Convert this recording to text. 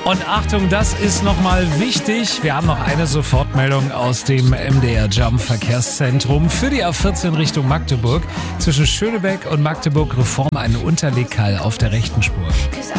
Und Achtung, das ist nochmal wichtig. Wir haben noch eine Sofortmeldung aus dem MDR Jump Verkehrszentrum für die A14 Richtung Magdeburg. Zwischen Schönebeck und Magdeburg Reform ein Unterlegkeil auf der rechten Spur.